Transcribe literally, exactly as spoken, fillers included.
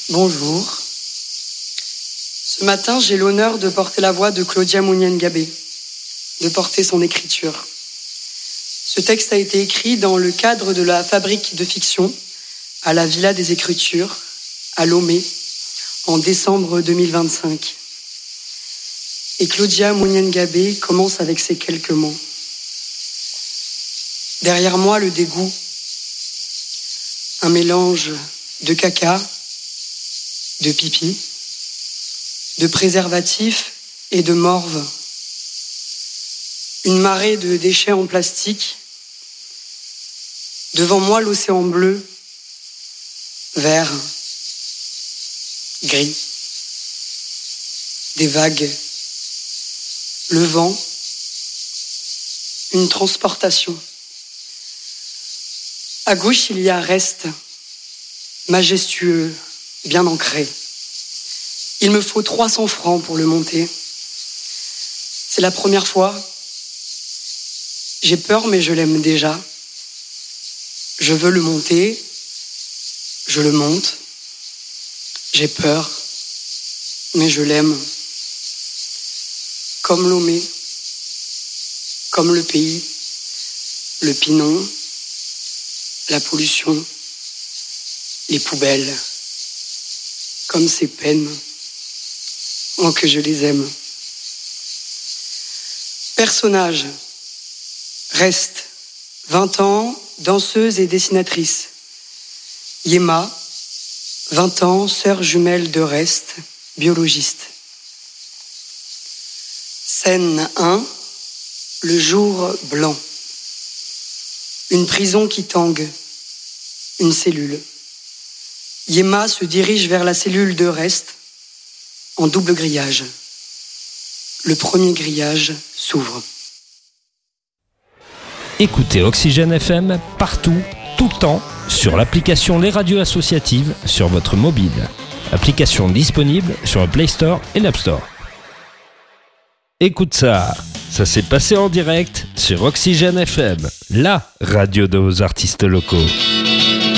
Bonjour. Ce matin, j'ai l'honneur de porter la voix de Claudia Munyan-Gabé, de porter son écriture. Ce texte a été écrit dans le cadre de la fabrique de fiction à la Villa des Écritures, à Lomé, en décembre deux mille vingt-cinq. Et Claudia Munyan-Gabé commence avec ces quelques mots. Derrière moi, le dégoût, un mélange de caca, de pipi, de préservatifs et de morve. Une marée de déchets en plastique. Devant moi, l'océan bleu, vert, gris. Des vagues. Le vent. Une transportation. À gauche, il y a Reste, majestueux, bien ancré. Il me faut trois cents francs pour le monter. C'est la première fois. J'ai peur, mais je l'aime déjà. Je veux le monter. Je le monte. J'ai peur, mais je l'aime. Comme Lomé, comme le pays, le Pinon, la pollution, les poubelles, comme ces peines, oh que je les aime. Personnage, Reste, vingt ans, danseuse et dessinatrice. Yéma, vingt ans, sœur jumelle de Reste, biologiste. Scène un, le jour blanc. Une prison qui tangue, une cellule. Yéma se dirige vers la cellule de Reste en double grillage. Le premier grillage s'ouvre. Écoutez Oxygène F M partout, tout le temps, sur l'application Les Radios Associatives sur votre mobile. Application disponible sur le Play Store et l'App Store. Écoute ça, ça s'est passé en direct sur Oxygène F M, la radio de vos artistes locaux.